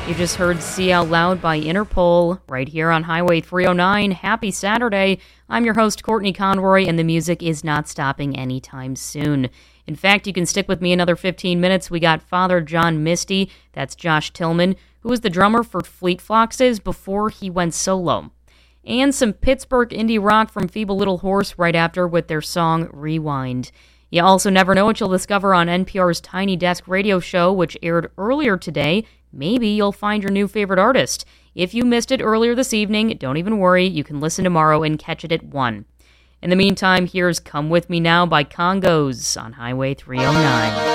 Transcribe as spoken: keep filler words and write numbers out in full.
You just heard See Out Loud by Interpol right here on Highway three oh nine. Happy Saturday. I'm your host, Courtney Conroy, and the music is not stopping anytime soon. In fact, you can stick with me another fifteen minutes. We got Father John Misty, that's Josh Tillman, who was the drummer for Fleet Foxes before he went solo. And some Pittsburgh indie rock from Feeble Little Horse right after with their song Rewind. You also never know what you'll discover on N P R's Tiny Desk radio show, which aired earlier today. Maybe you'll find your new favorite artist. If you missed it earlier this evening, don't even worry. You can listen tomorrow and catch it at one. In the meantime, here's Come With Me Now by Congos on Highway three oh nine.